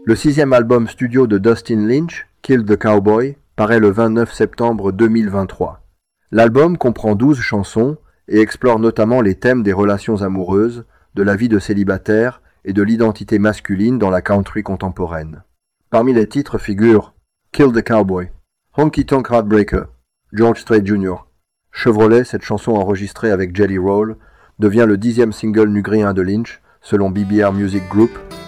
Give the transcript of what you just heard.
Le 6e album studio de Dustin Lynch, Kill the Cowboy, paraît le 29 septembre 2023. L'album comprend 12 chansons et explore notamment les thèmes des relations amoureuses, de la vie de célibataire et de l'identité masculine dans la country contemporaine. Parmi les titres figurent Kill the Cowboy, Honky Tonk Heartbreaker, George Strait Jr. Chevrolet, cette chanson enregistrée avec Jelly Roll, devient le 10e single nugréen de Lynch, selon BBR Music Group,